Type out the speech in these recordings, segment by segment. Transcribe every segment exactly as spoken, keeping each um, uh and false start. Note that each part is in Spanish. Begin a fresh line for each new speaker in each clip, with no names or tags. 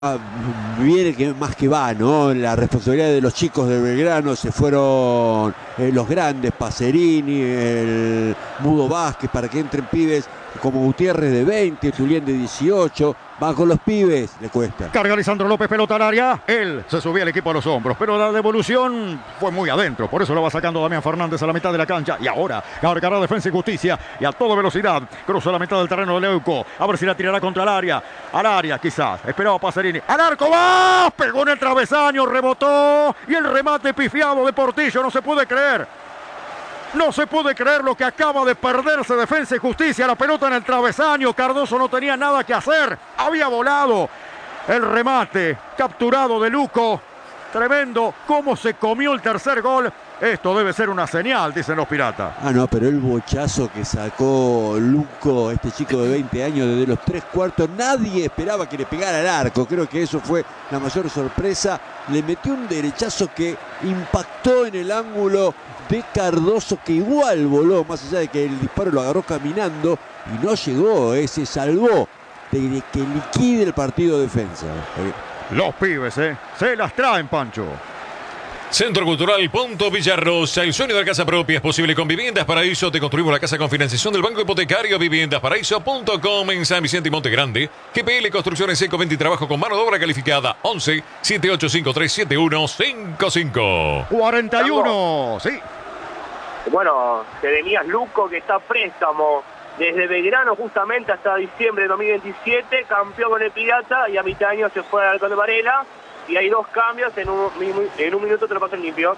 Ah, viene que más que va, ¿no? La responsabilidad de los chicos de Belgrano se fueron eh, los grandes, Pacerini, el Mudo Vázquez, para que entren pibes como Gutiérrez de veinte, Julián de dieciocho, va con los pibes, le cuesta.
Carga Lisandro López, pelota al área, él se subía el equipo a los hombros, pero la devolución fue muy adentro, por eso lo va sacando Damián Fernández a la mitad de la cancha, y ahora cargará Defensa y Justicia, y a toda velocidad, cruza la mitad del terreno de Leuco, a ver si la tirará contra el área, al área quizás, esperaba Pacerini, al arco, va, pegó en el travesaño, rebotó, y el remate pifiado de Portillo, no se puede creer. No se puede creer lo que acaba de perderse Defensa y Justicia. La pelota en el travesaño. Cardoso no tenía nada que hacer. Había volado. El remate capturado de Luco. Tremendo cómo se comió el tercer gol. Esto debe ser una señal, dicen los piratas.
Ah, no, pero el bochazo que sacó Luco, este chico de veinte años, desde los tres cuartos, nadie esperaba que le pegara al arco. Creo que eso fue la mayor sorpresa. Le metió un derechazo que impactó en el ángulo de Cardoso, que igual voló, más allá de que el disparo lo agarró caminando y no llegó, eh, se salvó de que liquide el partido Defensa.
Los pibes, eh, se las traen, Pancho.
Centro Cultural Punto Villarrosa. El sueño de la casa propia es posible con Viviendas Paraíso. Te construimos la casa con financiación del Banco Hipotecario. Viviendas Paraíso punto com en San Vicente y Monte Grande. G P L Construcciones Ecoventa y Trabajo con mano de obra calificada. once, siete ocho cinco tres, siete uno cinco cinco.
cuarenta y uno, sí.
Bueno, te venías Luco, que está a préstamo desde Belgrano justamente hasta diciembre de dos mil veintisiete, campeón con el Pirata, y a mitad de año se fue al Conde Varela. Y hay dos cambios, en un, en un minuto te lo pasan limpio.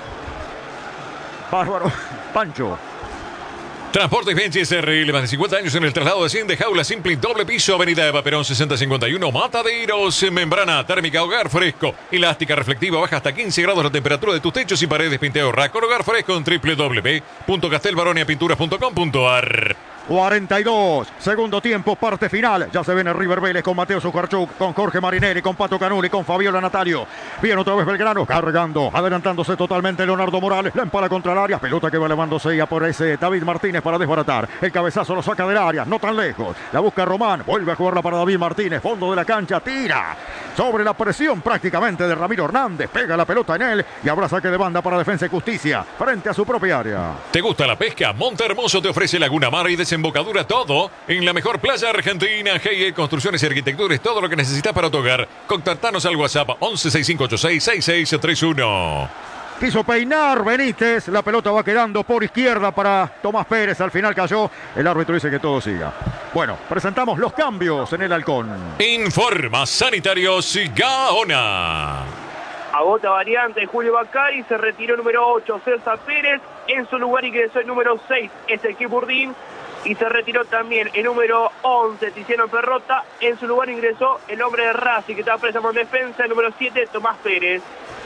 Bárbaro. Pancho.
Transportes Benches R L, más de cincuenta años en el traslado de cien de jaula simple y doble piso, Avenida Eva Perón sesenta cincuenta y uno, Mataderos. Membrana térmica hogar fresco, elástica reflectiva, baja hasta quince grados la temperatura de tus techos y paredes. Pinteo Rack con hogar fresco en doble u doble u doble u punto castelbaronia pinturas punto com punto a r.
cuarenta y dos, segundo tiempo, parte final. Ya se viene River Vélez con Mateo Zuccarchuk, con Jorge Marinelli, con Pato Canuli, con Fabiola Natalio. Viene otra vez Belgrano, cargando, adelantándose totalmente Leonardo Morales. La empala contra el área, pelota que va elevándose y por ese David Martínez para desbaratar. El cabezazo lo saca del área, no tan lejos. La busca Román, vuelve a jugarla para David Martínez. Fondo de la cancha, tira. Sobre la presión prácticamente de Ramiro Hernández. Pega la pelota en él y habrá saque de banda para Defensa y Justicia frente a su propia área.
¿Te gusta la pesca? Monte Hermoso te ofrece Laguna Mar y desembocadura, todo en la mejor playa argentina. G E Construcciones y Arquitecturas, todo lo que necesitas para tu hogar. Contactanos al WhatsApp once, sesenta y cinco ochenta y seis, sesenta y seis treinta y uno.
Quiso peinar Benítez, la pelota va quedando por izquierda para Tomás Pérez, al final cayó, el árbitro dice que todo siga. Bueno, presentamos los cambios en el Halcón.
Informa Sanitarios Gaona.
Agota variante, Julio Bacari, se retiró el número ocho, César Pérez, en su lugar ingresó el número seis, Ezequiel Burdín, y se retiró también el número once, Tiziano Perrota, en su lugar ingresó el hombre de Racing que estaba preso en defensa, el número siete, Tomás Pérez.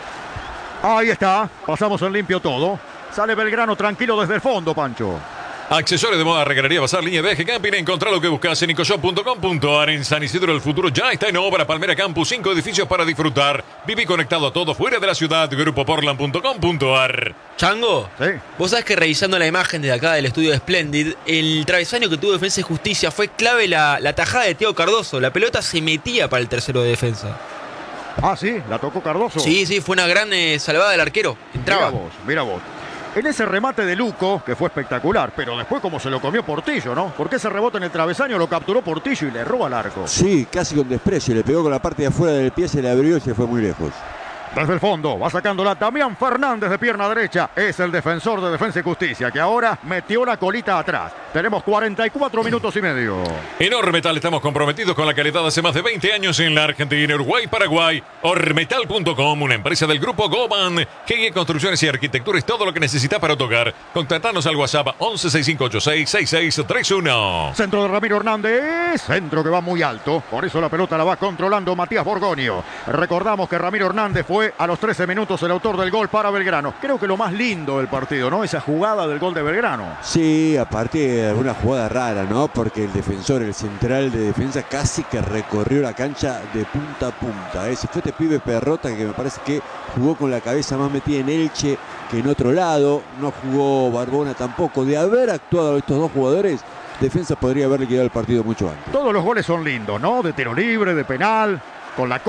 Ahí está, pasamos en limpio todo. Sale Belgrano tranquilo desde el fondo, Pancho.
Accesorios de moda, regalería, bazar, línea de viaje, camping. Encontrá lo que buscas en ecoshop punto com punto a r. En San Isidro del Futuro ya está en obra Palmera Campus, cinco edificios para disfrutar. Viví conectado a todo fuera de la ciudad. grupo portland punto com punto a r.
Chango,
Sí.
vos sabés que revisando la imagen desde acá del estudio de Splendid, el travesaño que tuvo Defensa y Justicia fue clave la, la tajada de Teo Cardoso. La pelota se metía para el tercero de defensa.
Ah, sí, la tocó Cardoso.
Sí, sí, fue una gran eh, salvada del arquero. Entraba.
Mira vos, mira vos. En ese remate de Luco, que fue espectacular, pero después como se lo comió Portillo, ¿no? Porque ese rebote en el travesaño lo capturó Portillo y le roba al arco.
Sí, casi con desprecio, le pegó con la parte de afuera del pie, se le abrió y se fue muy lejos.
Desde el fondo va sacándola Damián Fernández de pierna derecha. Es el defensor de Defensa y Justicia que ahora metió la colita atrás. Tenemos cuarenta y cuatro minutos y medio.
En Ormetal estamos comprometidos con la calidad hace más de veinte años en la Argentina, Uruguay, Paraguay. Ormetal punto com, una empresa del grupo Goban. G E Construcciones y Arquitecturas, todo lo que necesitas para tu hogar. Contactanos al WhatsApp once, sesenta y cinco ochenta y seis, sesenta y seis treinta y uno.
Centro de Ramiro Hernández. Centro que va muy alto. Por eso la pelota la va controlando Matías Borgonio. Recordamos que Ramiro Hernández fue a los trece minutos el autor del gol para Belgrano. Creo que lo más lindo del partido, ¿no? Esa jugada del gol de Belgrano.
Sí, aparte de una jugada rara, ¿no? Porque el defensor, el central de defensa, casi que recorrió la cancha de punta a punta. ¿eh? Si fue este pibe Perrota, que me parece que jugó con la cabeza más metida en Elche que en otro lado. No jugó Barbona tampoco. De haber actuado estos dos jugadores, Defensa podría haber liquidado el partido mucho antes.
Todos los goles son lindos, ¿no? De tiro libre, de penal. con la